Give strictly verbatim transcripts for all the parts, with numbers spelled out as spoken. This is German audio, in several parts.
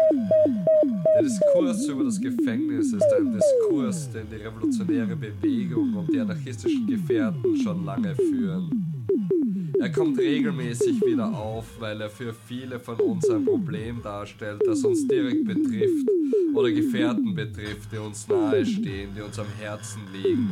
Der Diskurs über das Gefängnis ist ein Diskurs, den die revolutionäre Bewegung und die anarchistischen Gefährten schon lange führen. Er kommt regelmäßig wieder auf, weil er für viele von uns ein Problem darstellt, das uns direkt betrifft oder Gefährten betrifft, die uns nahestehen, die uns am Herzen liegen.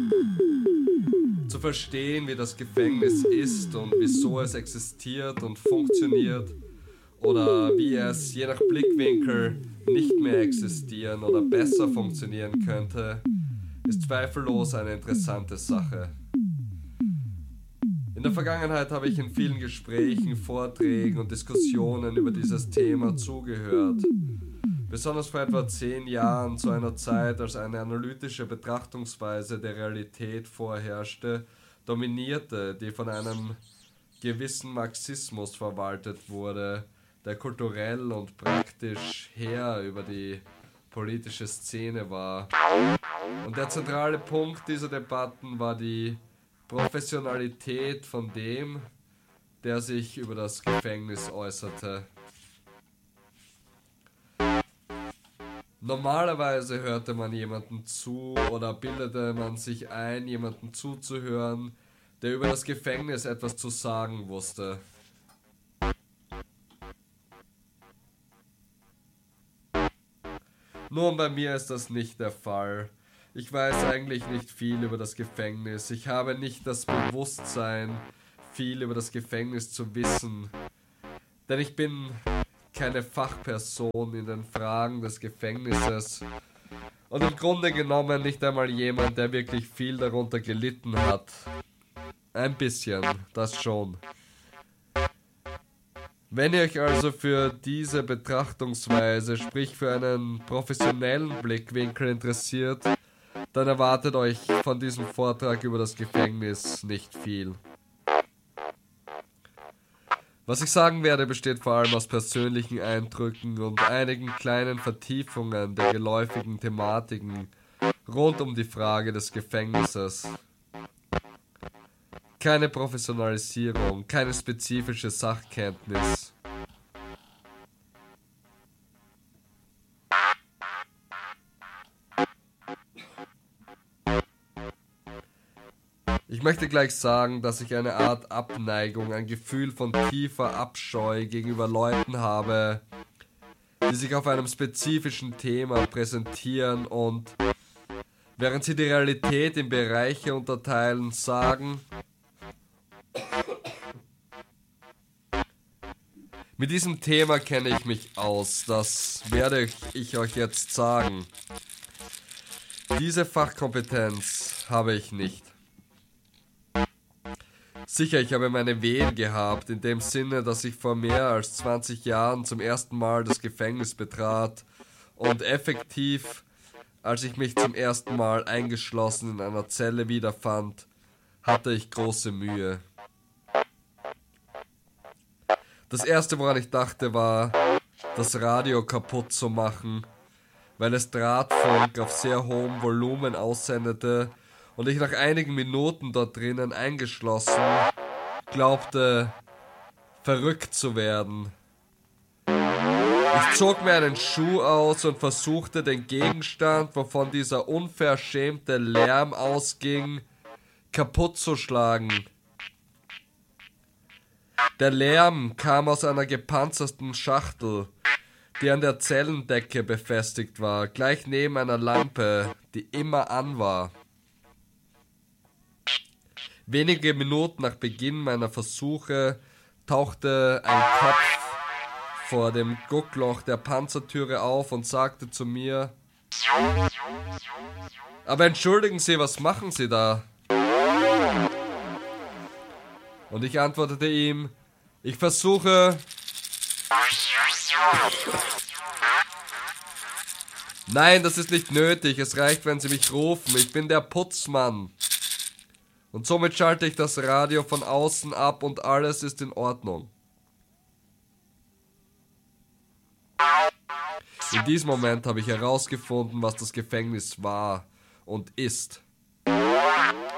Zu verstehen, wie das Gefängnis ist und wieso es existiert und funktioniert oder wie es je nach Blickwinkel nicht mehr existieren oder besser funktionieren könnte, ist zweifellos eine interessante Sache. In der Vergangenheit habe ich in vielen Gesprächen, Vorträgen und Diskussionen über dieses Thema zugehört. Besonders vor etwa zehn Jahren, zu einer Zeit, als eine analytische Betrachtungsweise der Realität vorherrschte, dominierte, die von einem gewissen Marxismus verwaltet wurde, der kulturell und praktisch Herr über die politische Szene war. Und der zentrale Punkt dieser Debatten war die Professionalität von dem, der sich über das Gefängnis äußerte. Normalerweise hörte man jemanden zu oder bildete man sich ein, jemanden zuzuhören, der über das Gefängnis etwas zu sagen wusste. Nun, bei mir ist das nicht der Fall. Ich weiß eigentlich nicht viel über das Gefängnis. Ich habe nicht das Bewusstsein, viel über das Gefängnis zu wissen. Denn ich bin keine Fachperson in den Fragen des Gefängnisses. Und im Grunde genommen nicht einmal jemand, der wirklich viel darunter gelitten hat. Ein bisschen, das schon. Wenn ihr euch also für diese Betrachtungsweise, sprich für einen professionellen Blickwinkel interessiert, dann erwartet euch von diesem Vortrag über das Gefängnis nicht viel. Was ich sagen werde, besteht vor allem aus persönlichen Eindrücken und einigen kleinen Vertiefungen der geläufigen Thematiken rund um die Frage des Gefängnisses. Keine Professionalisierung, keine spezifische Sachkenntnis. Ich möchte gleich sagen, dass ich eine Art Abneigung, ein Gefühl von tiefer Abscheu gegenüber Leuten habe, die sich auf einem spezifischen Thema präsentieren und, während sie die Realität in Bereiche unterteilen, sagen: Mit diesem Thema kenne ich mich aus, das werde ich euch jetzt sagen. Diese Fachkompetenz habe ich nicht. Sicher, ich habe meine Wehen gehabt, in dem Sinne, dass ich vor mehr als zwanzig Jahren zum ersten Mal das Gefängnis betrat und effektiv, als ich mich zum ersten Mal eingeschlossen in einer Zelle wiederfand, hatte ich große Mühe. Das erste, woran ich dachte, war, das Radio kaputt zu machen, weil es Drahtfunk auf sehr hohem Volumen aussendete und ich nach einigen Minuten dort drinnen eingeschlossen glaubte, verrückt zu werden. Ich zog mir einen Schuh aus und versuchte, den Gegenstand, wovon dieser unverschämte Lärm ausging, kaputt zu schlagen. Der Lärm kam aus einer gepanzerten Schachtel, die an der Zellendecke befestigt war, gleich neben einer Lampe, die immer an war. Wenige Minuten nach Beginn meiner Versuche tauchte ein Kopf vor dem Guckloch der Panzertüre auf und sagte zu mir: Aber entschuldigen Sie, was machen Sie da? Und ich antwortete ihm: Ich versuche... Nein, das ist nicht nötig, es reicht, wenn Sie mich rufen, ich bin der Putzmann. Und somit schalte ich das Radio von außen ab und alles ist in Ordnung. In diesem Moment habe ich herausgefunden, was das Gefängnis war und ist.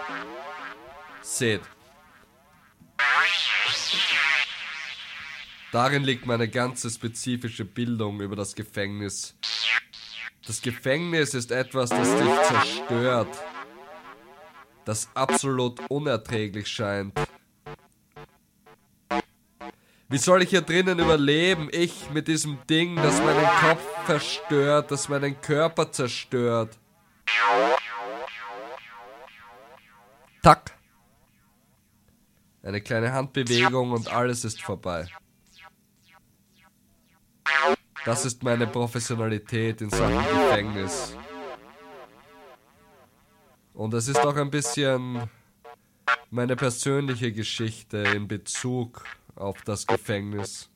Seht. Darin liegt meine ganze spezifische Bildung über das Gefängnis. Das Gefängnis ist etwas, das dich zerstört, das absolut unerträglich scheint. Wie soll ich hier drinnen überleben? Ich mit diesem Ding, das meinen Kopf verstört, das meinen Körper zerstört. Tack. Eine kleine Handbewegung und alles ist vorbei. Das ist meine Professionalität in Sachen Gefängnis. Und es ist auch ein bisschen meine persönliche Geschichte in Bezug auf das Gefängnis.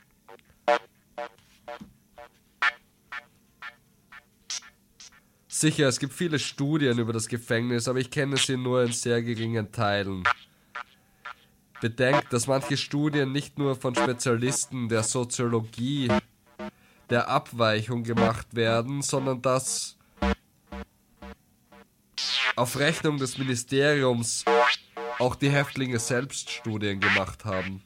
Sicher, es gibt viele Studien über das Gefängnis, aber ich kenne sie nur in sehr geringen Teilen. Bedenkt, dass manche Studien nicht nur von Spezialisten der Soziologie der Abweichung gemacht werden, sondern dass auf Rechnung des Ministeriums auch die Häftlinge selbst Studien gemacht haben.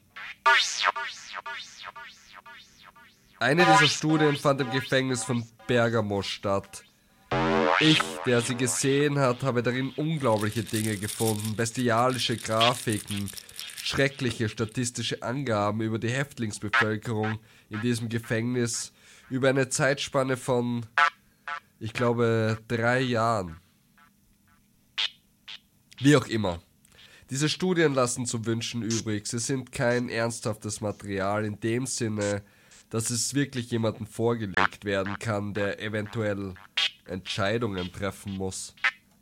Eine dieser Studien fand im Gefängnis von Bergamo statt. Ich, der sie gesehen hat, habe darin unglaubliche Dinge gefunden, bestialische Grafiken, schreckliche statistische Angaben über die Häftlingsbevölkerung in diesem Gefängnis über eine Zeitspanne von, ich glaube, drei Jahren. Wie auch immer. Diese Studien lassen zu wünschen übrig. Sie sind kein ernsthaftes Material in dem Sinne, dass es wirklich jemandem vorgelegt werden kann, der eventuell Entscheidungen treffen muss.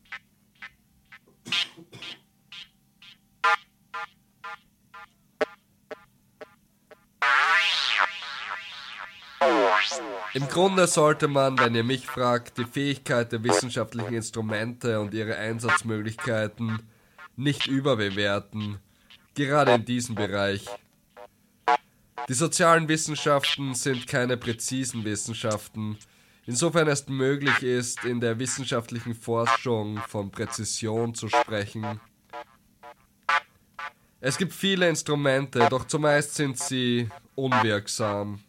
Im Grunde sollte man, wenn ihr mich fragt, die Fähigkeit der wissenschaftlichen Instrumente und ihre Einsatzmöglichkeiten nicht überbewerten, gerade in diesem Bereich. Die sozialen Wissenschaften sind keine präzisen Wissenschaften, insofern es möglich ist, in der wissenschaftlichen Forschung von Präzision zu sprechen. Es gibt viele Instrumente, doch zumeist sind sie unwirksam.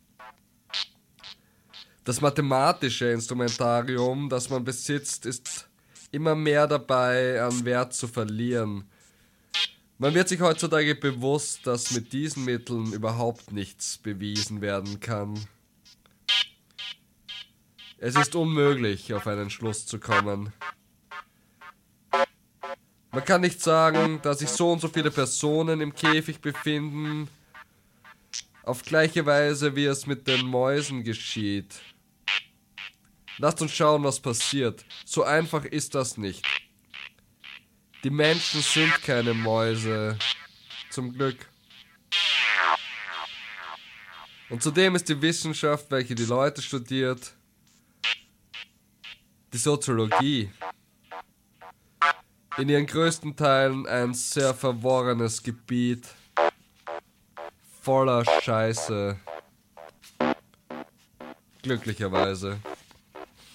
Das mathematische Instrumentarium, das man besitzt, ist immer mehr dabei, an Wert zu verlieren. Man wird sich heutzutage bewusst, dass mit diesen Mitteln überhaupt nichts bewiesen werden kann. Es ist unmöglich, auf einen Schluss zu kommen. Man kann nicht sagen, dass sich so und so viele Personen im Käfig befinden, auf gleiche Weise wie es mit den Mäusen geschieht. Lasst uns schauen, was passiert. So einfach ist das nicht. Die Menschen sind keine Mäuse. Zum Glück. Und zudem ist die Wissenschaft, welche die Leute studiert, die Soziologie, in ihren größten Teilen ein sehr verworrenes Gebiet voller Scheiße. Glücklicherweise.